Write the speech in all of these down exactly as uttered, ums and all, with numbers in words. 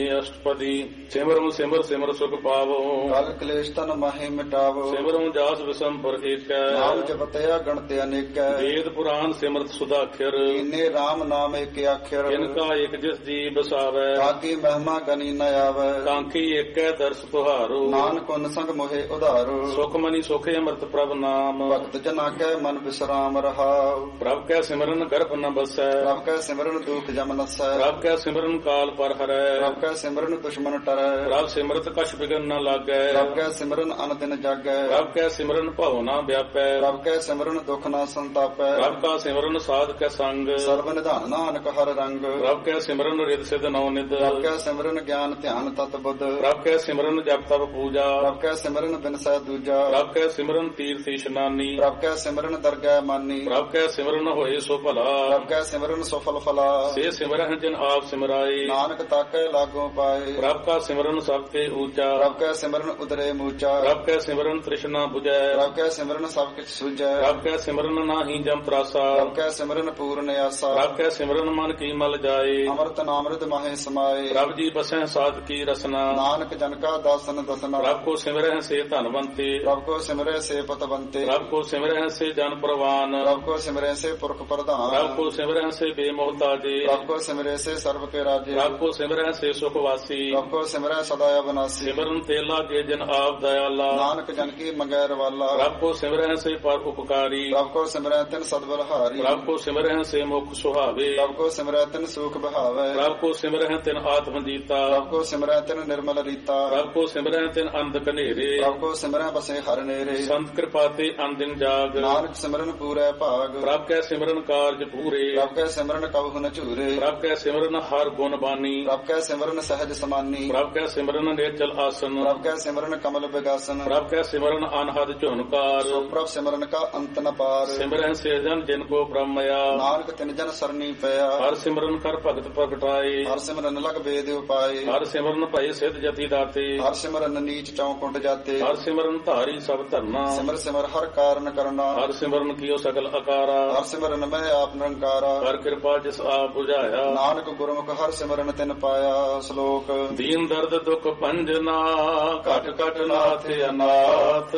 ਅਸ਼ਟਪਦੀ ਸਿਮਰੁ ਸਿਮਰ ਸਿਮਰ ਸੁਖ ਪਾਵੋ। ਕਲ ਕਲੇਸ਼ ਤਨ ਮਾਹੇ ਮਿਟਾਵੋ। ਸਿਮਰੁ ਜਾਸ ਵਿਸੰਪਰ ਏਕੈ। ਨਾਮ ਜਪਤਿਆ ਗਣਤ ਅਨੇਕੈ। ਵੇਦ ਪੁਰਾਨ ਸਿਮਰਤ ਸੁਦਾਖਰ। ਇਨੇ RAM ਨਾਮ ਏਕ ਅੱਖਰ। ਇਨਕਾ ਇਕ ਜਿਸ ਜੀ ਬਸਾਵੈ। ਕਾਕੀ ਮਹਿਮਾ ਗਨੀ ਨ ਆਵੈ। ਕਾਂਖੀ ਏਕੈ ਦਰਸ ਤੁਹਾਰੋ। ਨਾਨਕ ਉਨ ਸੰਗ ਮੋਹਿ ਉਧਾਰੋ। ਸੁਖ ਮਨੀ ਸੁਖੇ ਅੰਮ੍ਰਿਤ ਪ੍ਰਭ ਨਾਮ। ਭਗਤ ਜਨਾ ਕੈ ਮਨ ਵਿਸਰਾਮ ਰਹਾਉ। ਪ੍ਰਭ ਕੈ ਸਿਮਰਨ ਗਰਭ ਨ ਬਸੈ। ਪ੍ਰਭ ਕੈ ਸਿਮਰਨ ਦੁਖ ਜਮ ਨਸੈ। ਪ੍ਰਭ ਕੈ ਸਿਮਰਨ ਕਾਲ ਪਰ ਹਰੈ। ਪ੍ਰਭ ਕੈ ਸਿਮਰਨ ਦੁਸ਼ਮਨ ਟਰੈ। ਪ੍ਰਭ ਸਿਮਰਤ ਕਛ ਬਿਗਨ ਨ ਲਾਗੈ। ਪ੍ਰਭ ਕੈ ਸਿਮਰਨ ਅਨ ਦਿਨ ਜਾਗੈ। ਪ੍ਰਭ ਕੈ ਸਿਮਰਨ ਭਉ ਨ ਵਿਆਪੈ। ਪ੍ਰਭ ਕੈ ਸਿਮਰਨ ਦੁਖ ਨ ਸੰਤਾਪੈ। ਪ੍ਰਭ ਕਾ ਸਿਮਰਨ ਸਾਧ ਕੈ ਸੰਗ। ਸਰਬ ਨਿਧਾਨ ਨਾਨਕ ਹਰ ਰੰਗ। ਪ੍ਰਭ ਕੈ ਸਿਮਰਨ ਰਿਦ ਸਿਧ ਨਉ ਨਿਧ। ਪ੍ਰਭ ਕੈ ਸਿਮਰਨ ਗਿਆਨ ਧਿਆਨ ਤਤ ਬੁੱਧ। ਪ੍ਰਭ ਕੈ ਸਿਮਰਨ ਜਪ ਤਪ ਪੂਜਾ। ਪ੍ਰਭ ਕੈ ਸਿਮਰਨ ਬਿਨਸੈ ਦੂਜਾ। ਪ੍ਰਭ ਕੈ ਸਿਮਰਨ ਤੀਰਥ ਇਸ਼ਨਾਨੀ। ਪ੍ਰਭ ਕੈ ਸਿਮਰਨ ਦਰਗਹਿ ਮਾਨੀ। ਪ੍ਰਭ ਕੈ ਸਿਮਰਨ ਹੋਏ ਸੋ ਭਲਾ। ਪ੍ਰਭ ਕੈ ਸਿਮਰਨ ਸਫਲ ਫਲਾ। ਸੇ ਸਿਮਰਨ ਜਿਨ ਆਪ ਸਿਮਰਾਏ। ਨਾਨਕ ਤਾਕੈ ਲਾਗੋ ਪਾਏ। ਪ੍ਰਭ ਕਾ ਸਿਮਰਨ ਸਭ ਤੇ ਊਚਾ। ਪ੍ਰਭ ਕੈ ਸਿਮਰਨ ਉਦਰੇ ਮੂਚਾ। ਪ੍ਰਭ ਕੈ ਸਿਮਰਨ ਤ੍ਰਿਸ਼ਨਾ 부ਜੈ। ਪ੍ਰਭ ਕੈ ਸਿਮਰਨ ਸਭ ਕਿਛ ਸੁਝੈ। ਪ੍ਰਭ ਕੈ ਸਿਮਰਨ ਨਾਹੀ ਜਮ ਤਰਾਸਾ। ਪ੍ਰਭ ਕੈ ਸਿਮਰਨ ਪੂਰਨ ਆਸਾ। ਪ੍ਰਭ ਕੈ ਸਿਮਰਨ ਮਨ ਕੀ ਮਲ ਜਾਏ। ਅੰਮ੍ਰਿਤ ਨਾਮ੍ਰਿਤ ਮਾਹੇ ਸਮਾਏ। ਪ੍ਰਭ ਜੀ ਬਸੈ ਸਾਧ ਕੀ ਰਸਨਾ। ਨਾਨਕ ਜਨ ਕਾ ਦਾਸਨ ਦਸਨਾ। ਪ੍ਰਭ ਕੋ ਸਿਮਰਹਿ ਸੇ ਧਨਵੰਤੇ। ਪ੍ਰਭ ਕੋ ਸਿਮਰੈ ਸੇ ਪਤਵੰਤੇ। ਪ੍ਰਭ ਕੋ ਸਿਮਰਹਿ ਸੇ ਜਨ ਪ੍ਰਵਾਨ। ਪ੍ਰਭ ਕੋ ਸਿਮਰੈ ਸੇ ਪੁਰਖ ਪ੍ਰਧਾਨ। ਪ੍ਰਭ ਕੋ ਸਿਮਰਹਿ ਸੇ ਬੇਮੋਹਤਾਜੇ। ਪ੍ਰਭ ਕੋ ਸਿਮਰੈ ਸੇ ਸਰਬ ਕੇ ਰਾਜੇ। ਪ੍ਰਭ ਕੋ ਸਿਮਰਹਿ ਸੇ ਸੁਖ ਵਾਸੀ। ਪ੍ਰਭ ਕੋ ਸਿਮਰੈ ਸਦਾ ਅਬਨਾਸੀ। ਸਿਮਰਨ ਤੇ ਲਾਗੇ ਜਨ ਆਪ ਦਇਆਲਾ। ਨਾਨਕ ਜਨ ਕੀ ਮੰਗੈ ਰਵਾਲਾ। ਪ੍ਰਭ ਕੋ ਸਿਮਰਹਿ ਸੇ ਪਰ ਉਪਕਾਰੀ। ਪ੍ਰਭ ਕੋ ਸਿਮਰੈ ਤਿਨ ਸਦਬਲਹਾਰੀ। ਪ੍ਰਭ ਕੋ ਸਿਮਰਹਿ ਸੇ ਮੁਖ ਸੁਹਾਵੇ। ਪ੍ਰਭ ਕੋ ਸਿਮਰੈ ਤਿਨ ਸੂਖ ਬਹਾਵੈ। ਪ੍ਰਭ ਕੋ ਸਿਮਰਹਿ ਤਿਨ ਆਤਮ ਜੀਤਾ। ਪ੍ਰਭ ਕੋ ਸਿਮਰੈ ਤਿਨ ਨਿਰਮਲ ਰੀਤਾ। ਪ੍ਰਭ ਕੋ ਸਿਮਰਹਿ ਤਿਨ ਅੰਧ ਕਨੇਰੇ। ਪ੍ਰਭ ਕੋ ਸਿਮਰੈ ਬਸੇ ਹਰ ਨੇਰੇ। ਸੰਤ ਕਿਰਪਾ ਤੇ ਅੰਦਿਨ ਜਾਗ। ਨਾਨਕ ਸਿਮਰਨ ਪੂਰੈ ਭਾਗ। ਪ੍ਰਭ ਕੈ ਸਿਮਰਨ ਕਾਰਜ ਪੂਰੇ। ਪ੍ਰਭ ਕੈ ਸਿਮਰਨ ਕਬਹੁ ਨ ਝੂਰੇ। ਪ੍ਰਭ ਕੈ ਸਿਮਰਨ ਹਰ ਗੁਣ ਬਾਨੀ। ਪ੍ਰਭ ਕੈ ਸਿਮਰਨ ਸਹਿਜ ਸਮਾਨੀ। ਪ੍ਰਭ ਕੈ ਸਿਮਰਨ ਨੇਚਲ ਆਸਨ। ਪ੍ਰਭ ਕੈ ਸਿਮਰਨ ਕਮਲ ਬਿਗਾਸਨ। ਪ੍ਰਭ ਕੈ ਸਿਮਰਨ ਅਨਹਦ ਝੁਨਕਾਰ। ਸੋ ਪ੍ਰਭ ਸਿਮਰਨ ਕਾ ਅੰਤ ਨ ਪਾਰ। ਸਿਮਰਨ ਸੇ ਜਨ ਜਿਨ ਕੋ ਬ੍ਰਹਮਇਆ। ਨਾਨਕ ਤਿਨ ਜਨ ਸਰਨੀ ਪਿਆ। ਹਰ ਸਿਮਰਨ ਕਰ ਭਗਤ ਪ੍ਰਗਟਾਏ। ਹਰ ਸਿਮਰਨ ਲਗ ਬੇਦ ਉਪਾਏ। ਹਰ ਸਿਮਰਨ ਭਏ ਸਿਧ ਜਤੀ ਦਾਤੇ। ਹਰ ਸਿਮਰਨ ਨੀਚ ਚੌਕੁੰਟ ਜਾਤੇ। ਹਰ ਸਿਮਰਨ ਧਾਰੀ ਸਭ ਧਰਨਾ। ਸਿਮਰ ਸਿਮਰ ਹਰ ਕਾਰਨ ਕਰਨਾ। ਹਰ ਸਿਮਰਨ ਕੀਓ ਸਗਲ ਅਕਾਰਾ। ਹਰ ਸਿਮਰਨ ਮੈਂ ਆਪ ਨਿਰੰਕਾਰਾ। ਹਰ ਕਿਰਪਾ ਜਿਸ ਆਪ ਬੁਝਾਇਆ। ਨਾਨਕ ਗੁਰਮੁਖ ਹਰ ਸਿਮਰਨ ਤਿਨ ਪਾਇਆ। ਸ਼ਲੋਕ ਦੀਨ ਦਰਦ ਦੁਖ ਭੰਜਨਾ ਘਟ ਘਟ ਨਾਥ ਅਨਾਥ।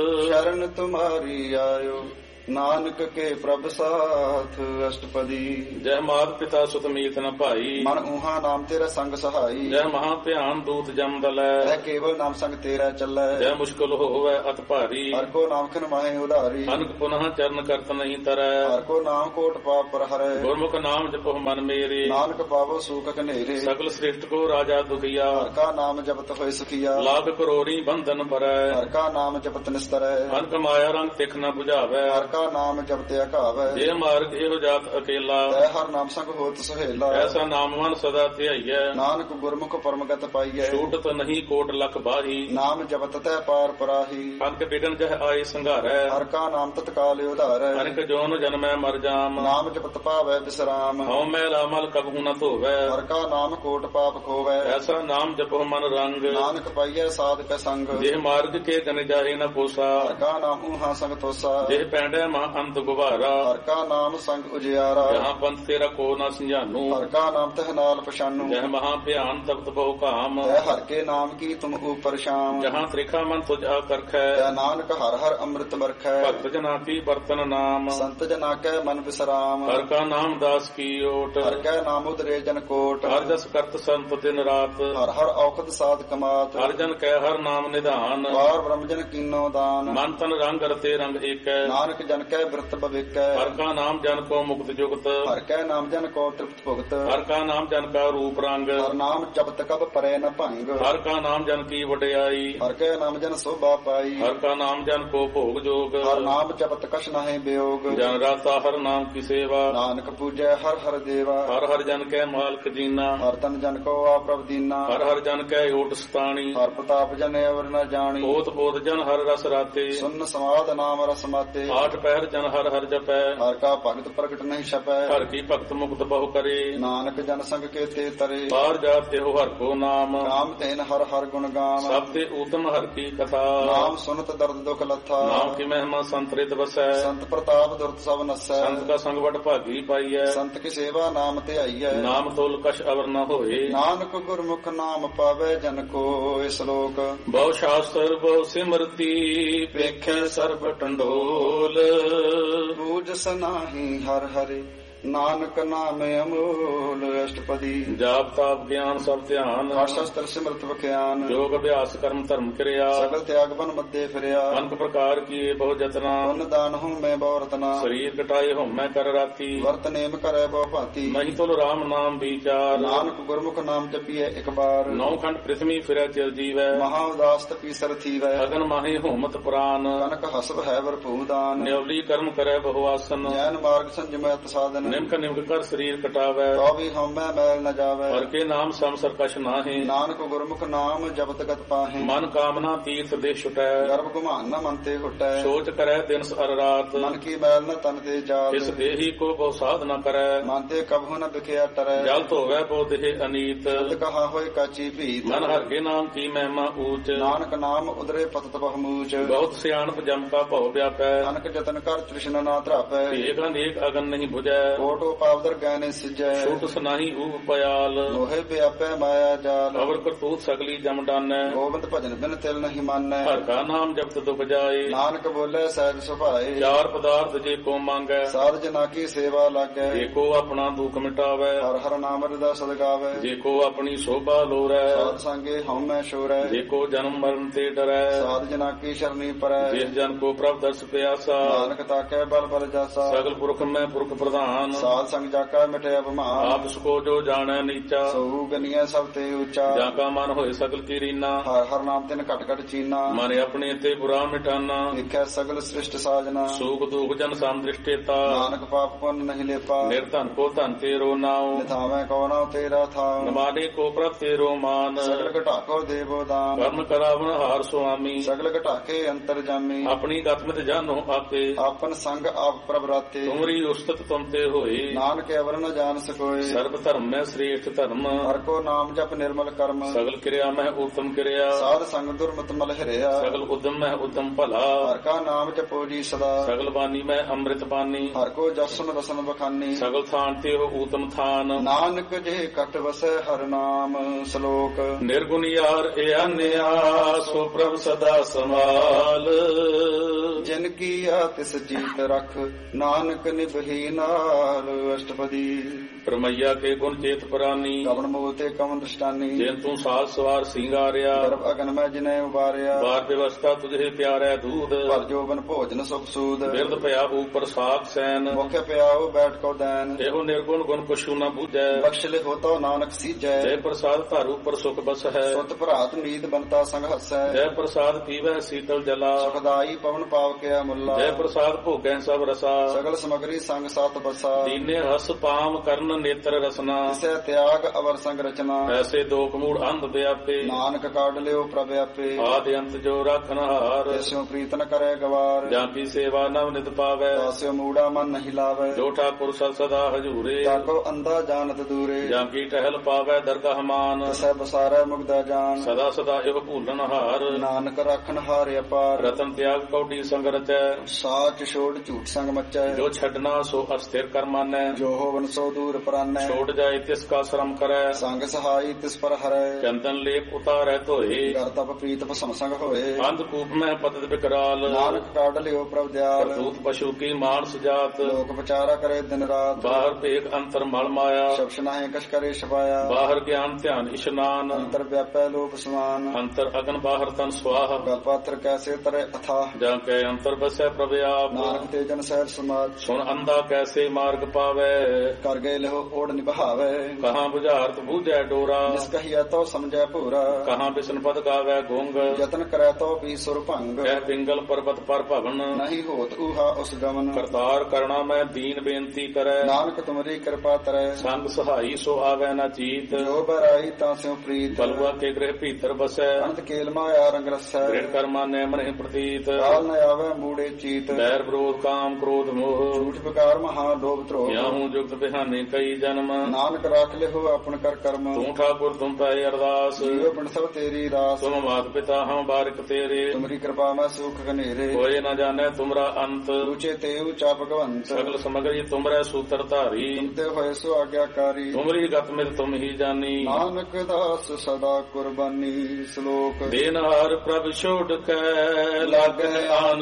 ਸ਼ਰਨ ਤੁਮਾਰੀ ਆਇਓ ਨਾਨਕ ਕੇ ਪ੍ਰਭ ਸਾਥ। ਅਸ਼ਟਪਦੀ ਜੈ ਮਾਤ ਪਿਤਾ ਸੁਤ ਮੀਤ ਨ ਭਾਈ। ਮਨ ਊਹਾ ਨਾਮ ਤੇਰਾ ਸੰਗ ਸਹਾਈ। ਜੈ ਮਹਾ ਧਿਆਨ ਦੂਤ ਜਮ ਦਲੈ। ਹੈ ਕੇਵਲ ਨਾਮ ਸੰਗ ਤੇਰਾ ਚੱਲੈ। ਜੈ ਮੁਸ਼ਕਲ ਹੋਵੈ ਅਤ ਭਾਰੀ। ਹਰ ਕੋ ਨਾਮ ਖਿਨ ਮਾਹੇ ਉਧਾਰੀ। ਅਨਕ ਪੁਨః ਚਰਨ ਕਰਤ ਨਹੀਂ ਤਰੈ। ਹਰ ਕੋ ਨਾਮ ਕੋਟ ਪਾਪ ਪਰ ਹਰੈ। ਗੁਰਮੁਖ ਨਾਮ ਜਪੋ ਮਨ ਮੇਰੇ। ਨਾਨਕ ਪਾਵੋ ਸੂਖ ਘਨੇਰੇ। ਸਗਲ ਸ੍ਰਿਸ਼ਟ ਕੋ ਰਾਜਾ ਦੁਖੀਆ। ਹਰ ਕਾ ਨਾਮ ਜਪਤ ਹੋਏ ਸੁਖੀਆ। ਲਾਭ ਕਰੋੜੀ ਬੰਧਨ ਭਰੈ। ਹਰ ਕਾ ਨਾਮ ਜਪਤ ਨਿਸਤਰੈ। ਅਨਕ ਮਾਇਆ ਰੰਗ ਤਿਖ ਨ 부ਝਾਵੈ। ਹਰ ਕਾ ਨਾਮ ਜਪਤ ਅਕਾਵੈ। ਇਹ ਮਾਰਗ ਇਹੋ ਜਾਤ ਅਕੇਲਾ। ਤੈ ਹਰ ਨਾਮ ਸੰਗ ਹੋਤ ਸੁਹੇਲਾ। ਐਸਾ ਨਾਮ ਮਨ ਸਦਾ ਧਿਆਈਐ। ਨਾਨਕ ਗੁਰਮੁਖ ਪਰਮਗਤ ਪਾਈਐ। ਛੂਟਤ ਨਹੀਂ ਕੋਟ ਲਖ ਬਾਹੀ। ਨਾਮ ਜਪਤ ਤੈ ਪਾਰ ਪਰਾਹੀ। ਅਨਕ ਬਿਗਨ ਜਹ ਆਏ ਸੰਘਾਰੈ। ਹਰ ਕਾ ਨਾਮ ਤਤਕਾਲ ਉਧਾਰੈ। ਅਨਕ ਜੋਨ ਜਨਮੈ ਮਰ ਜਾਮ। ਨਾਮ ਜਪਤ ਪਾਵੈ ਬਿਸਰਾਮ। ਹਉ ਮੈਲਾ ਮਲ ਕਬਹੂ ਨ ਧੋਵੈ। ਹਰ ਕਾ ਨਾਮ ਕੋਟ ਪਾਪ ਖੋਵੈ। ਐਸਾ ਨਾਮ ਜਪੋ ਮਨ ਰੰਗ। ਨਾਨਕ ਪਾਈਐ ਸਾਧ ਕੈ ਸੰਗ। ਜਿਹ ਮਾਰਗ ਕੇ ਗਨ ਜਾਹੇ ਨ ਪੋਸਾ। ਹਰ ਕਾ ਨਾਮ ਊਹਾ ਸੰਗ ਤੋਸਾ। ਜਿਹ ਪੈਂਡੈ ਮਹਾ ਅੰਤ ਗੁਬਾਰਾ। ਹਰ ਕਾ ਨਾਮ ਸੰਗ ਉਜਿਆਰਾ। ਜਹਾਂ ਪੰਥ ਤੇਰਾ ਕੋ ਨ ਸੰਝਾਨੂ। ਹਰ ਕਾ ਨਾਮ ਤਹ ਨਾਲ ਪਛਾਨੂ। ਜਹ ਮਹਾ ਭਿਆਨ ਤਪਤ ਬਹੁ ਕਾਮ। ਤੈ ਹਰ ਕੇ ਨਾਮ ਕੀ ਤੁਮ ਉਪਰ ਸ਼ਾਮ। ਜਹਾਂ ਤ੍ਰਿਖਾ ਮਨ ਤੁਝ ਆਕਰਖੈ। ਤੈ ਨਾਨਕ ਹਰ ਹਰ ਅੰਮ੍ਰਿਤ ਵਰਖੈ। ਭਗਤ ਜਨਾ ਕੀ ਬਰਤਨ ਨਾਮ। ਸੰਤ ਜਨਾ ਕੈ ਮਨ ਵਿਸਰਾਮ। ਹਰ ਕਾ ਨਾਮ ਦਾਸ ਕੀ ਓਟ। ਹਰ ਕੈ ਨਾਮ ਉਦਰੇ ਜਨ ਕੋਟ। ਹਰ ਜਸ ਕਰਤ ਸੰਤ ਦਿਨ ਰਾਤ। ਹਰ ਹਰ ਔਖਦ ਸਾਧ ਕਮਾਤ। ਹਰ ਜਨ ਕੈ ਹਰ ਨਾਮ ਨਿਧਾਨ। ਵਾਰ ਬ੍ਰਹਮ ਜਨ ਕੀਨੋ ਦਾਨ। ਮਨ ਤਨ ਰੰਗ ਰਤੇ ਰੰਗ ਏਕੈ। ਨਾਨਕ ਜਨ ਕੈ ਬਿਰਤ ਭਵਿਕੈ। ਹਰ ਕਾ ਨਾਮ ਜਨ ਕੋ ਮੁਕਤ ਜੁਗਤ। ਹਰ ਕੈ ਨਾਮ ਜਨ ਕੋ ਤ੍ਰਿਪਤ ਭੁਗਤ। ਹਰ ਕਾ ਨਾਮ ਜਨ ਕਾ ਰੂਪ ਰੰਗ। ਹਰ ਨਾਮ ਜਪਤ ਕਬ ਪਰੈ ਨ ਭੰਗ। ਹਰ ਕਾ ਨਾਮ ਜਨ ਕੀ ਵਡਿਆਈ। ਹਰ ਕੈ ਨਾਮ ਜਨ ਸੋਭਾ ਪਾਈ। ਹਰ ਕਾ ਨਾਮ ਜਨ ਕੋ ਭੋਗ ਜੋਗ। ਹਰ ਨਾਮ ਜਪਤ ਕਛ ਨਾਹਿ ਬਿਯੋਗ। ਜਨ ਰਾਤਾ ਹਰ ਨਾਮ ਕੀ ਸੇਵਾ। ਨਾਨਕ ਪੂਜੈ ਹਰ ਹਰ ਦੇਵਾ। ਹਰ ਹਰ ਜਨ ਕੈ ਮਾਲਕ ਜੀਨਾ। ਹਰ ਤਨ ਜਨ ਕੋ ਆ ਪ੍ਰਭ ਦੀਨਾ। ਹਰ ਹਰ ਜਨ ਕੈ ਓਟ ਸਤਾਣੀ। ਹਰ ਪ੍ਰਤਾਪ ਜਨ ਅਵਰ ਨ ਜਾਣੀ। ਬੋਤ ਬੋਤ ਜਨ ਹਰ ਰਸ ਰਾਤੇ। ਸੁਨ ਸਮਾਦ ਨਾਮ ਰਸ ਮਾਤੇ। ਆਠ ਪਹਿਰ ਜਨ ਹਰ ਹਰ ਜਪੈ ਹਰ ਕਾ ਭਗਤ ਪ੍ਰਗਟ ਨਹੀਂ ਛਪੈ ਹਰ ਕੀ ਭਗਤ ਮੁਕਤ ਬਹੁ ਕਰੇ ਨਾਨਕ ਜਨ ਸੰਗ ਕੇਤੇ ਤਰੇ ਬਾਹਰ ਜਾਤ ਇਹੋ ਹਰ ਕੋ ਨਾਮ ਨਾਮ ਤੈਨ ਹਰ ਹਰ ਗੁਣ ਗਾਮ ਸਭ ਤੇ ਊਤਮ ਹਰ ਕੀ ਕਥਾ ਨਾਮ ਸੁਨਤ ਦਰਦ ਦੁਖ ਲੱਥਾ ਨਾਮ ਕੀ ਮਹਿਮਾ ਸੰਤਰਿਤ ਵਸੈ ਸੰਤ ਪ੍ਰਤਾਪ ਦੁਰਤ ਸਭ ਨਸੈ ਸੰਤ ਕਾ ਸੰਗ ਵਡ ਭਾਗੀ ਪਾਈਐ ਸੰਤ ਕੀ ਸੇਵਾ ਨਾਮ ਤੇ ਆਈਐ ਨਾਮ ਤੋਲ ਕਛ ਅਵਰ ਨ ਹੋਏ ਨਾਨਕ ਗੁਰਮੁਖ ਨਾਮ ਪਾਵੇ ਜਨ ਕੋ ਇਸ ਲੋਕ ਬਹੁ ਸ਼ਾਸਤਰ ਬਹੁ ਸਿਮਰਤੀ ਵੇਖੈ ਸਰਬ ਟੰਡੋਲ ਬੂਝ ਸਨਾਹੀ ਹਰ ਹਰਿ ਨਾਨਕ ਨਾਮ ਅਮੋਲ ਅਸ਼ਟਪਦੀ ਜਾਪ ਤਾਪ ਗਿਆਨ ਸਭ ਧਿਆਨ ਸ਼ਸਤਰ ਸਿਮਰਤ ਵਿਖਿਆਨ ਯੋਗ ਅਭਿਆਸ ਕਰਮ ਧਰਮ ਕਿਰਿਆ ਸਗਲ ਤਿਆਗ ਬਨ ਮੱਦੇ ਫਿਰਿਆ ਅਨਕ ਪ੍ਰਕਾਰ ਕੀਏ ਬਹੁ ਜਤਨਾ ਪੁੰਨ ਦਾਨ ਹਉ ਮੈਂ ਬਹੁ ਰਤਨਾ ਸਰੀਰ ਕਟਾਏ ਹਉਮੈ ਕਰ ਰਾਤੀ ਵਰਤ ਨੇਮ ਕਰੈ ਬਹੁ ਭਾਂਤੀ ਮਹੀ ਤੁਲ ਰਾਮ ਨਾਮ ਵਿਚਾਰ ਨਾਨਕ ਗੁਰਮੁਖ ਨਾਮ ਜਪੀਐ ਇੱਕ ਬਾਰ ਨੌ ਖੰਡ ਪ੍ਰਿਥਵੀ ਫਿਰੈ ਚਿਰ ਜੀਵੈ ਮਹਾ ਉਦਾਸ ਤਪੀ ਸਰ ਥੀਵੈ ਅਗਨ ਮਾਹੀ ਹਉਮਤ ਪੁਰਾਨ ਕਨਕ ਹਸਬ ਹੈ ਵਰਪੂ ਦਾਨ ਨਿਉਲੀ ਕਰਮ ਕਰੈ ਬਹੁ ਆਸਨ ਜੈਨ ਮਾਰਗ ਸੰਜਮੈ ਸਾਧਨ ਨਿਮਕ ਨਿਮਕ ਕਰ ਸਰੀਰ ਕਟਾਵੈ ਤੋ ਵੀ ਹਉਮੈ ਮੈਲ ਨ ਜਾਵੈ ਹਰ ਕੇ ਨਾਮ ਸੰਸਰ ਕਛ ਨਾਹੀ ਨਾਨਕ ਗੁਰਮੁਖ ਨਾਮ ਜਪਤ ਗਤ ਪਾਹੇ ਮਨ ਕਾਮਨਾ ਤੀਰਥ ਦੇ ਛੁਟੈ ਗਰਭ ਗੁਮਾਨ ਨ ਮਨ ਤੇ ਹੁਟੈ ਸੋਚ ਕਰੈ ਦਿਨ ਅਰ ਰਾਤ ਮਨ ਕੀ ਮੈਲ ਨ ਤਨ ਤੇ ਜਾਤ ਇਸ ਦੇਹੀ ਕੋ ਬਹੁ ਸਾਧ ਨ ਕਰੈ ਮਨ ਤੇ ਕਬਹੁ ਨ ਵਿਖਿਆ ਟਰੈ ਜਲ ਧੋਵੈ ਬਹੁ ਦੇਹ ਅਨੀਤ ਤਦ ਕਹਾ ਹੋਏ ਕਾਚੀ ਭੀਤ ਮਨ ਹਰ ਕੇ ਨਾਮ ਕੀ ਮਹਿਮਾ ਊਚ ਨਾਨਕ ਨਾਮ ਉਦਰੇ ਪਤਤ ਬਹੁਮੂਚ ਬਹੁਤ ਸਿਆਣਪ ਜਮ ਕਾ ਭਉ ਵਿਆਪੈ ਅਨਕ ਜਤਨ ਕਰ ਤ੍ਰਿਸ਼ਨਾ ਨਾ ਧਰਾਪੈ ਏਕ ਅਨੇਕ ਅਗਨ ਨਹੀਂ 부ਜੈ ਕੋਟੋ ਪਾਵਦਰ ਗੈਨੇ ਸਿਜੈ ਛੂਟ ਸੁਨਾਹੀ ਊਪ ਪਿਆਲ ਲੋਹੇ ਵਿਆਪੈ ਮਾਇਆ ਜਾਲ ਅਵਰ ਕਰਤੂਤ ਸਗਲੀ ਜਮ ਡਾਨੈ ਗੋਬਿੰਦ ਭਜਨ ਬਿਨ ਤਿਲ ਨਹੀਂ ਮਾਨੈ ਹਰ ਕਾ ਨਾਮ ਜਪਤ ਦੁਖ ਜਾਏ ਨਾਨਕ ਬੋਲੇ ਸਹਿਜ ਸੁਭਾਏ ਚਾਰ ਪਦਾਰਥ ਜੇ ਕੋ ਮੰਗੈ ਸਾਧ ਜਨਾ ਕੀ ਸੇਵਾ ਲਾਗੈ ਜੇ ਕੋ ਆਪਣਾ ਦੁਖ ਮਿਟਾਵੈ ਹਰ ਹਰ ਨਾਮ ਰਦਾ ਸਦਗਾਵੈ ਜੇ ਕੋ ਆਪਣੀ ਸੋਭਾ ਲੋਰੈ ਸਾਧ ਸੰਗੇ ਹਉਮੈ ਸ਼ੋਰੈ ਜੇ ਕੋ ਜਨਮ ਮਰਨ ਤੇ ਡਰੈ ਸਾਧ ਜਨਾ ਕੀ ਸ਼ਰਨੀ ਪਰੈ ਜਿਸ ਜਨ ਕੋ ਪ੍ਰਭ ਦਰਸ ਪਿਆਸਾ ਨਾਨਕ ਤਾਕੈ ਬਲ ਬਲ ਜਾਸਾ ਸਗਲ ਪੁਰਖ ਮੈਂ ਪੁਰਖ ਪ੍ਰਧਾਨ ਸਾਧ ਸੰਗ ਜਾਕਾ ਮਿਟਿਆ ਬਮਾਨ ਆਪ ਸਕੋ ਜੋ ਜਾਣੈ ਨੀਚਾ ਸੋ ਗਨੀਐ ਸਭ ਤੇ ਉੱਚਾ ਜਾਂ ਕਾ ਮਨ ਹੋਏ ਸਗਲ ਕੀ ਰੀਨਾ ਹਰ ਹਰ ਨਾਮ ਤਿਨ ਘਟ ਘਟ ਚੀਨਾ ਮਨ ਆਪਣੇ ਤੇ ਬੁਰਾ ਮਿਟਾਨਾ ਦੇਖੈ ਸਗਲ ਸ੍ਰਿਸ਼ਟ ਸਾਜਨਾ ਸੂਖ ਦੁਖ ਜਨ ਸਮ ਦ੍ਰਿਸ਼ਟੇਤਾ ਨਾਨਕ ਪਾਪ ਪੁੰਨ ਨਹੀਂ ਲੇਪਾ ਨਿਰਧਨ ਕੋ ਧਨ ਤੇਰੋ ਨਾਉ ਨਿਥਾਵੇਂ ਕੋ ਨਾਉ ਤੇਰਾ ਥਾਉ ਨਮਾਨੇ ਕੋ ਪ੍ਰਭ ਤੇਰੋ ਮਾਨ ਸਗਲ ਘਟਾਕੋ ਦੇਵੋ ਦਾਨ ਕਰਨ ਕਰਾਵਨ ਹਾਰ ਸੁਆਮੀ ਸਗਲ ਘਟਾਕੇ ਅੰਤਰ ਜਾਮੀ ਆਪਣੀ ਗਤਮਿਤ ਜਾਨੋ ਆਪੇ ਆਪਨ ਸੰਗ ਆਪ ਪ੍ਰਭ ਰਾਤੇ ਤੁਮਰੀ ਉਸਤਤ ਤੁਮ ਤੇ ਹੋਏ ਨਾਨਕ ਅਵਰ ਨ ਜਾਣ ਸਕੋਏ ਸਰਬ ਧਰਮ ਮੈਂ ਸ੍ਰੇਸ਼ਟ ਧਰਮ ਹਰ ਕੋ ਨਾਮ ਜਪ ਨਿਰਮਲ ਕਰਮ ਸਗਲ ਕਿਰਿਆ ਮੈਂ ਉਤਮ ਕਿਰਿਆ ਸਾਧ ਸੰਗ ਦੁਰਮਤ ਮਲ ਹਰਿਆ ਸਗਲ ਉਦਮ ਮੈਂ ਉਦਮ ਭਲਾ ਹਰ ਕਾ ਨਾਮ ਜਪੋ ਜੀ ਸਦਾ ਸਗਲ ਬਾਣੀ ਮੈਂ ਅੰਮ੍ਰਿਤ ਬਾਣੀ ਹਰ ਕੋ ਜਸਨ ਰਸਨ ਬਖਾਨੀ ਸਗਲ ਥਾਨ ਤੇ ਉਹ ਊਤਮ ਥਾਨ ਨਾਨਕ ਜੇ ਕਟ ਵਸੈ ਹਰ ਨਾਮ ਸ਼ਲੋਕ ਨਿਰਗੁਣ ਯਾਰ ਏ ਅਨਿਆ ਸੋ ਪ੍ਰਭ ਸਦਾ ਸੰਭਾਲ ਜਿਨ ਕੀਆ ਤਿਸ ਜੀਤ ਰਖ ਨਾਨਕ ਨਿਭੀ ਨਾਲ ਅਸ਼ਟਪਦੀ ਪਰਮਈਆ ਕੇ ਗੁਣ ਚੇਤ ਪ੍ਰਾਨੀ ਕਵਨ ਮੂਲ ਤੇ ਕਵਨ ਦ੍ਰਿਸ਼ਟਾਨੀ ਜਿਨ ਤੂੰ ਸਾਲ ਸਵਾਰ ਸਿੰਗਾਰਿਆ ਗਰਭ ਅਗਨ ਮੈਂ ਜਿਨੇ ਉਬਾਰਿਆ ਬਾਰ ਵਿਵਸਥਾ ਤੁਝੇ ਪਿਆਰੈ ਦੂਧ ਪਰ ਜੋਬਨ ਭੋਜਨ ਸੁਖ ਸੂਦ ਬਿਰਦ ਪਿਆ ਉਪਰ ਸਾਖ ਸੈਨ ਮੁਖ ਪਿਆਉ ਬੈਠ ਕੋ ਦੈਨ ਇਹੋ ਨਿਰਗੁਣ ਗੁਣ ਕੁਛੂ ਨ ਬੂਝੈ ਬਖਸ਼ ਲਿਖੋ ਤੋ ਨਾਨਕ ਸੀਜੈ ਜੈ ਪ੍ਰਸਾਦ ਧਾਰੂ ਉਪਰ ਸੁਖ ਬਸ ਹੈ ਸੁਤ ਭਰਾਤ ਨੀਤ ਬੰਤਾ ਸੰਗ ਹਸੈ ਜੈ ਪ੍ਰਸਾਦ ਪੀਵੈ ਸੀਤਲ ਜਲਾ ਸੁਖਦਾਈ ਪਵਨ ਪਾਵ ਕਿਆ ਮੁੱਲਾ ਜੈ ਪ੍ਰਸਾਦ ਭੋਗੈ ਸਭ ਰਸਾ ਸਗਲ ਸਮਗਰੀ ਸੰਗ ਸਤ ਬਸਾ ਦੀਨੇ ਰਸ ਪਾਮ ਕਰਨ ਨੇਤਰ ਰਸਨਾ ਤਿਸੈ ਤਿਆਗ ਅਵਰ ਸੰਗ ਰਚਨਾ ਐਸੇ ਦੋਖ ਮੂੜ ਅੰਧ ਵਿਆਪੇ ਨਾਨਕ ਕਾਢ ਲਿਓ ਪ੍ਰਭ ਆਪੇ ਆਦਿ ਅੰਤ ਜੋ ਰਾਖਨ ਹਾਰ ਤਿਸਿਓ ਪ੍ਰੀਤ ਨ ਕਰੇ ਗਵਾਰ ਜਾਂ ਕੀ ਸੇਵਾ ਨਵ ਨਿਤ ਪਾਵੈ ਤਾਸਿਓ ਮੂੜਾ ਮਨ ਨਹੀਂ ਲਾਵੇ ਜੋ ਠਾਕੁਰ ਸਦ ਸਦਾ ਹਜੂਰੇ ਤਾਕੋ ਅੰਧਾ ਜਾਣਤ ਦੂਰੇ ਜਾਂ ਕੀ ਟਹਿਲ ਪਾਵੈ ਦਰਗਾਹ ਮਾਨ ਤਿਸੈ ਬਸਾਰੈ ਮੁਗਦਾ ਜਾਨ ਸਦਾ ਸਦਾ ਇਹੋ ਭੂਲਨ ਹਾਰ ਨਾਨਕ ਰਾਖਨ ਹਾਰ ਅਪਾਰ ਰਤਨ ਤਿਆਗ ਕੌਡੀ ਸੰਗ ਰਚੈ ਸਾਚ ਛੋੜ ਝੂਠ ਸੰਗ ਮਚੈ ਜੋ ਛੱਡਣਾ ਸੋ ਅਸਥਿਰ ਕਰ ਮਾਨੈ ਜੋ ਹੋਵਨ ਸੋ ਦੂਰ ਪਰਾਨੈ ਛੋੜ ਜਾਏ ਤਿਸ ਕਾ ਸ਼ਰਮ ਕਰੈ ਸੰਗ ਸਹਾਈ ਤਿਸ ਪਰ ਹਰੈ ਚੰਦਨ ਲੇਪ ਉਤਾਰੈ ਧੋਏ ਕਰ ਤਪ ਪ੍ਰੀਤ ਭਸਮ ਸੰਗ ਹੋਏ ਅੰਧ ਕੂਪ ਮੈਂ ਪਤਿਤ ਬਿਕਰਾਲ ਨਾਨਕ ਕਾਢ ਲਿਓ ਪ੍ਰਭ ਦਿਆਲ ਕਰਤੂਤ ਪਸ਼ੂ ਕੀ ਮਾਨਸ ਜਾਤ ਲੋਕ ਵਿਚਾਰਾ ਕਰੇ ਦਿਨ ਰਾਤ ਬਾਹਰ ਭੇਖ ਅੰਤਰ ਮਲ ਮਾਇਆ ਸ਼ਬਸ਼ ਨਾਹੀ ਕਛ ਕਰੇ ਛਪਾਇਆ ਬਾਹਰ ਗਿਆਨ ਧਿਆਨ ਇਸ਼ਨਾਨ ਅੰਤਰ ਵਿਆਪੈ ਲੋਕ ਸਮਾਨ ਅੰਤਰ ਅਗਨ ਬਾਹਰ ਤਨ ਸਵਾਹ ਗਲ ਪਾਤਰ ਕੈਸੇ ਤਰੇ ਅਥਾ ਜਾਂ ਕੈ ਅੰਤਰ ਬਸੈ ਪ੍ਰਭ ਆਪ ਨਾਨਕ ਤੇ ਜਨ ਸਹਿਰ ਸਮਾਜ ਸੁਣ ਅੰਧਾ ਕੈਸੇ ਮਾਰਗ ਮਾਰਗ ਪਾਵੇ। ਕਰ ਗਏ ਲਹੋ ਓੜ ਨਿਭਾਵੇ, ਕਹਾਂ ਬੁਝਾਰਤ ਬੂਝੈ ਡੋਰਾ। ਜਿਸ ਕਹੀਐ ਤੋ ਸਮਝੈ ਭੂਰਾ, ਕਹਾਂ ਬਿਸ਼ਨ ਪਦ ਗਾਵੇ ਗੁੰਗ। ਯਤਨ ਕਰੈ ਤੋ ਵੀ ਸੁਰ ਭੰਗ, ਕਹਿ ਪਿੰਗਲ ਪਰਬਤ ਪਰ ਭਵਨ। ਨਹੀਂ ਹੋਤ ਊਹਾ ਉਸ ਗਮਨ, ਕਰਤਾਰ ਕਰਣਾ ਮੈਂ ਦੀਨ ਬੇਨਤੀ ਕਰੈ। ਨਾਨਕ ਤੁਮਰੀ ਕਿਰਪਾ ਤਰੈ, ਸੰਗ ਸਹਾਈ ਸੋ ਆਵੈ ਨਾ ਚੀਤ। ਜੋ ਬਰਾਈ ਤਾਂ ਸਿਉ ਪ੍ਰੀਤ, ਬਲਵਾ ਕੇ ਗ੍ਰਹਿ ਭੀਤਰ ਬਸੈ। ਅਨੰਤ ਕੇਲ ਮਾਇਆ ਰੰਗ ਰਸੈ, ਦ੍ਰਿੜ ਕਰਮਾ ਨੈ ਮਨਿ ਪ੍ਰਤੀਤ। ਕਾਲ ਨ ਆਵੈ ਮੂੜੇ ਚੀਤ, ਬੈਰ ਵਿਰੋਧ ਕਾਮ ਕ੍ਰੋਧ ਮੋਹ। ਝੂਠ ਵਿਕਾਰ ਮਹਾ ਲੋਭ ਧਰੋਹ, ਯਾਹੂ ਜੁਗਤ ਬਿਹਾਨੇ ਕਈ ਜਨਮ। ਨਾਨਕ ਰਾਖ ਲਿਹੋ ਆਪਨ ਕਰ ਕਰਮ, ਤੂੰ ਠਾਕੁਰ ਤੁਮ ਪੈ ਅਰਦਾਸ। ਜੀਵ ਪਿੰਡ ਸਭ ਤੇਰੀ ਰਾਸ, ਤੁਮ ਮਾਤ ਪਿਤਾ ਹਮ ਬਾਰਿਕ ਤੇਰੇ। ਤੁਮਰੀ ਕਿਰਪਾ ਮੈਂ ਸੁਖ ਘਨੇਰੇ, ਕੋਇ ਨ ਜਾਣੈ ਤੁਮਰਾ ਅੰਤ। ਉੱਚੇ ਤੇ ਉੱਚਾ ਭਗਵੰਤ, ਸਗਲ ਸਮਗਰੀ ਤੁਮਰੈ ਸੂਤਰ ਧਾਰੀ। ਤੁਮਤੇ ਹੋਏ ਸੋ ਆਗਿਆਕਾਰੀ, ਤੁਮਰੀ ਗਤ ਮਿਤ ਤੁਮ ਹੀ ਜਾਨੀ। ਨਾਨਕ ਦਾਸ ਸਦਾ ਕੁਰਬਾਨੀ। ਸ਼ਲੋਕ ਦੇਨਹਾਰ ਪ੍ਰਭ ਛੋੜ ਕੈ ਲਾਗੈ ਆਨ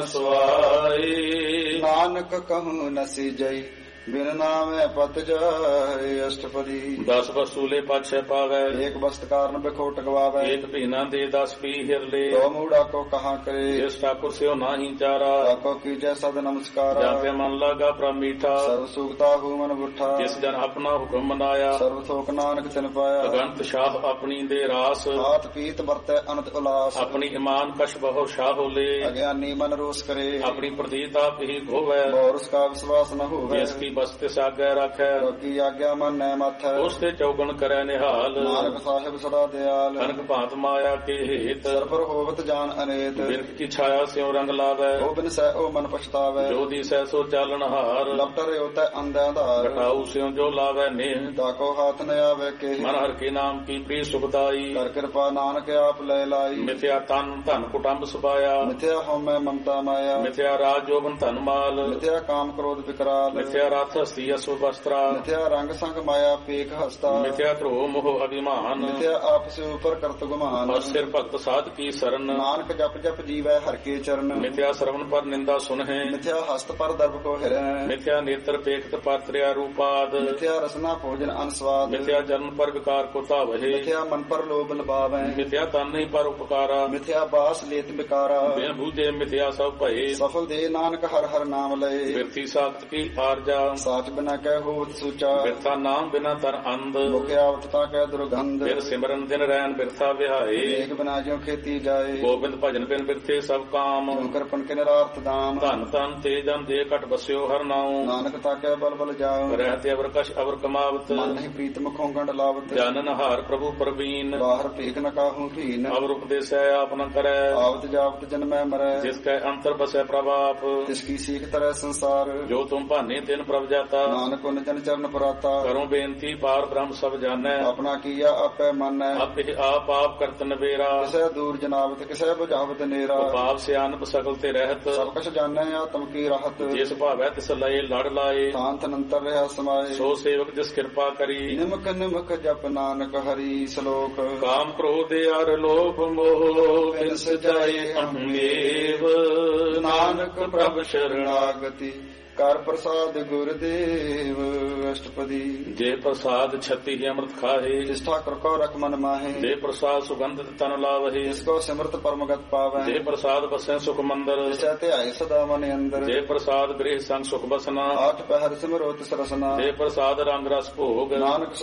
ਸਵਾਈ। ਨਾਨਕ ਕਹੂੰ ਨਸੀ ਜਈ, ਬਿਨ ਨਾਮੈ ਪਤ ਜਾਏ। ਅਸ਼ਟਪਦੀ ਦਸ ਵਸੂਲੇ ਪਾਛੈ ਪਾਵੈ। ਏਕ ਬਸਤ ਕਾਰਨ ਬਿਖੋਟ ਗਵਾਵੇ, ਏਕ ਭੀਨਾ ਦੇ ਦਸ ਪੀ ਹਿਰਲੇ। ਤੋ ਮੂੜਾ ਕੋ ਕਹਾ ਕਰੇ, ਜਿਸ ਠਾਕੁਰ ਸਿਓ ਨਾਹੀ ਚਾਰਾ। ਤਾਕੋ ਕੀਜੈ ਸਦ ਨਮਸਕਾਰਾ। ਜਾਂਤੇ ਮਨ ਲਾਗਾ ਪ੍ਰਭ ਮੀਠਾ। ਸਰਬ ਸੁਖਤਾ ਹੂ ਮਨ ਬੁੱਠਾ, ਜਿਸ ਜਨ ਆਪਣਾ ਹੁਕਮ ਮਨਾਇਆ। ਸਰਬ ਥੋਕ ਨਾਨਕ ਤਿਨ ਪਾਇਆ। ਅਗੰਤ ਸ਼ਾਹ ਆਪਣੀ ਦੇ ਰਾਸ। ਹਾਥ ਪੀਤ ਵਰਤੈ ਅਨੰਤ ਉਲਾਸ, ਆਪਣੀ ਇਮਾਨ ਕਸ਼ ਬਹੁ ਸ਼ਾਹੋਲੇ। ਅਗਿਆਨੀ ਮਨ ਰੋਸ ਕਰੇ, ਆਪਣੀ ਪ੍ਰਤੀਤ ਆਪ ਹੀ ਖੋਵੈ। ਬੋਰਸ ਕਾ ਵਿਸ਼ਵਾਸ ਨ ਹੋਵੇ। ਜਿਸ ਕੀ ਬਸਤਿ ਸਾਗੈ ਰਾਖੈ। ਕੀ ਆਗਿਆ ਮਨ ਨੈ ਮਥੈ, ਉਸ ਤੇ ਚੌਗਣ ਕਰੈ ਨਿਹਾਲ। ਨਾਨਕ ਸਾਹਿਬ ਸਦਾ ਦਿਆਲ। ਕਨਕ ਭਾਂਤ ਮਾਇਆ ਕੇ ਹੇਤ। ਸਰਪਰ ਹੋਵਤ ਜਾਨ ਅਨੇਤ, ਬਿਰਖ ਕੀ ਛਾਇਆ ਸਿਉ ਰੰਗ ਲਾਵੈ। ਉਹ ਬਿਨ ਸਹਿ ਉਹ ਮਨ ਪਛਤਾਵੈ। ਜੋ ਦਿਸੈ ਸੋ ਚਾਲਨ ਹਾਰ। ਲਪਟਰ ਉਤੈ ਅੰਧਿਆਂ ਧਾਰ, ਘਟਾਉ ਸਿਉ ਜੋ ਲਾਵੈ ਨੇਹ। ਤਾਕੋ ਹਾਥ ਨ ਆਵੇ ਕੇ, ਮਨ ਹਰ ਕੇ ਨਾਮ ਕੀ ਪ੍ਰੀ ਸੁਖਦਾਈ। ਕਰ ਕਿਰਪਾ ਨਾਨਕ ਆਪ ਲੈ ਲਾਈ। ਮਿਥਿਆ ਤਨ ਧਨ ਕੁਟੰਬ ਸੁਪਾਇਆ। ਮਿਥਿਆ ਹਉਮੈ ਮਮਤਾ ਮਾਇਆ, ਮਿਥਿਆ ਰਾਜ ਜੋਬਨ ਧਨ ਮਾਲ। ਮਿਥਿਆ ਕਾਮ ਕ੍ਰੋਧ ਵਿਕਰਾਲ, ਮਿਥਿਆ ਰਥ ਹਸਤੀ ਅਸੁ ਵਸਤਰਾ। ਮਿਥਿਆ ਰੰਗ ਸੰਗ ਮਾਇਆ ਪੇਖ ਹਸਤਾ, ਮਿਥਿਆ ਧਰੋ ਮੋਹ ਅਭਿਮਾਨ। ਮਿਥਿਆ ਆਪਸ ਉਪਰ ਕਰਤ ਗੁਮਾਨ। ਅਸਿਰ ਭਗਤ ਸਾਧ ਕੀ ਸਰਨ। ਨਾਨਕ ਜਪ ਜਪ ਜੀਵੈ ਹਰ ਕੇ ਚਰਨ। ਮਿਥਿਆ ਸਰਵਨ ਪਰ ਨਿੰਦਾ ਸੁਨਹਿ। ਮਿਥਿਆ ਹਸਤ ਪਰ ਦਰਬ ਕੋ ਹਿਰੈ, ਮਿਥਿਆ ਨੇਤਰ ਪੇਖਤ ਪਰ ਤ੍ਰਿਆ ਰੂਪਾਦ। ਮਿਥਿਆ ਰਸਨਾ ਭੋਜਨ ਅਨਸਵਾਦ। ਮਿਥਿਆ ਜਨਮ ਪਰ ਵਿਕਾਰ ਕੋ ਧਾਵਹਿ। ਮਿਥਿਆ ਮਨ ਪਰ ਲੋਭ ਲਬਾਵੈ। ਮਿਥਿਆ ਤਨ ਨਹੀਂ ਪਰ ਉਪਕਾਰਾ। ਮਿਥਿਆ ਬਾਸ ਲੇਤ ਬਿਕਾਰਾ। ਬਿਨ ਬੂਝੇ ਮਿਥਿਆ ਸਭ ਭਏ। ਸਫਲ ਦੇ ਨਾਨਕ ਹਰ ਹਰ ਨਾਮ ਲਏ। ਬਿਰਥੀ ਸਾਖਤ ਕੀ ਆਰਜਾ। ਸਾਚ ਬਿਨਾ ਕਹਿ ਹੋਵਤ ਸੂਚਾ, ਬਿਰਥਾ ਨਾਮ ਬਿਨਾ ਤਰ ਅੰਧ। ਮੁਖਿਆ ਆਵਤ ਤਾ ਕਹਿ ਦੁਰਗੰਧ। ਬਿਰ ਸਿਮਰਨ ਦਿਨ ਰੈਨ ਬਿਰਥਾ ਵਿਹਾਏ। ਏਕ ਬਿਨਾ ਜਿਉ ਖੇਤੀ ਜਾਏ, ਗੋਬਿੰਦ ਭਜਨ ਬਿਨ ਬਿਰਥੇ ਸਭ ਕਾਮ। ਜਿਉ ਕਰਪਨ ਕੇ ਨਿਰਾਰਥ ਦਾਮ। ਧਨ ਤਨ ਤੇ ਜਨ ਦੇ ਘਟ ਬਸਿਓ ਹਰ ਨਾਉ। ਨਾਨਕ ਤਾ ਕਹਿ ਬਲ ਬਲ ਜਾਉ, ਰਹਿਤੇ ਅਵਰ ਕਛ ਅਵਰ ਕਮਾਵਤ। ਮਨ ਨਹੀਂ ਪ੍ਰੀਤ ਮੁਖੋਂ ਗੰਢ ਲਾਵਤ। ਜਾਨਨ ਹਾਰ ਪ੍ਰਭੂ ਪ੍ਰਵੀਨ। ਬਾਹਰ ਭੇਖ ਨ ਕਾਹੂ ਭੀਨ। ਅਵਰ ਉਪਦੇਸੈ ਆਪ ਨ ਕਰੈ। ਆਵਤ ਜਾਵਤ ਜਨਮੈ ਮਰੈ, ਜਿਸ ਕੈ ਅੰਤਰ ਬਸੈ ਪ੍ਰਭ ਆਪ। ਤਿਸ ਕੀ ਸੀਖ ਤਰੈ ਸੰਸਾਰ। ਜੋ ਤੁਮ ਭਾਨੇ ਤਿਨ ਪ੍ਰਭ ਜਾਤਾ। ਨਾਨਕ ਉਨ ਜਨ ਚਰਨ ਪੁਰਾਤਾ। ਕਰੋ ਬੇਨਤੀ ਪਾਰ ਬ੍ਰਹਮ ਸਭ ਜਾਣੈ। ਆਪਣਾ ਕੀਆ ਆਪੈ ਮਾਨੈ, ਆਪੇ ਆਪ ਆਪ ਕਰਤ ਨਵੇਰਾ। ਕਿਸੈ ਦੂਰ ਜਨਾਵਤ ਕਿਸੈ ਬੁਝਾਵਤ ਨੇਰਾ। ਪਾਪ ਸਿਆਨਪ ਸਗਲ ਤੇ ਰਹਿਤ। ਸਭ ਕਛ ਜਾਣੈ ਆਤਮ ਕੀ ਰਾਹਤ। ਜਿਸ ਭਾਵੈ ਤਿਸ ਲਏ ਲੜ ਲਾਏ। ਸ਼ਾਂਤ ਅਨੰਤਰ ਰਹਾ ਸਮਾਏ, ਸੋ ਸੇਵਕ ਜਿਸ ਕਿਰਪਾ ਕਰੀ। ਨਿਮਕ ਨਿਮਕ ਜਪ ਨਾਨਕ ਹਰੀ। ਸ਼ਲੋਕ ਕਾਮ ਕ੍ਰੋਧ ਅਰ ਲੋਭ ਮੋਹ ਬਿਨ ਸਜਾਏ ਅਹਮੇਵ। ਨਾਨਕ ਪ੍ਰਭ ਸ਼ਰਣਾਗਤੀ ਕਰ ਪ੍ਰਸਾਦ ਗੁਰਦੇਵ। ਅਸ਼ਟਪਦੀ ਜੇ ਪ੍ਰਸਾਦ ਛਤੀ ਹੀ ਅੰਮ੍ਰਿਤ ਖਾਹੇ। ਜਿਸ ਠਾਕੁਰ ਕੋ ਰਖ ਮਨ ਮਾਹੇ, ਜੇ ਪ੍ਰਸਾਦ ਸੁਗੰਧਿਤ ਤਨ ਲਾਵਹੇ। ਜਿਸ ਕੋ ਸਿਮਰਤ ਪਰਮਗਤ ਪਾਵੈ, ਜੇ ਪ੍ਰਸਾਦ ਬਸੈ ਸੁਖ ਮੰਦਰ। ਜਿਸੈ ਧਿਆਏ ਸਦਾ ਮਨ ਅੰਦਰ। ਜੇ ਪ੍ਰਸਾਦ ਗ੍ਰਹਿ ਸੰਗ ਸੁਖ ਬਸਨਾ। ਆਠ ਪਹਿਰ ਸਿਮਰੋ ਤਿਸ ਰਸਨਾ, ਜੇ ਪ੍ਰਸਾਦ ਰੰਗ ਰਸ ਭੋਗ। ਨਾਨਕ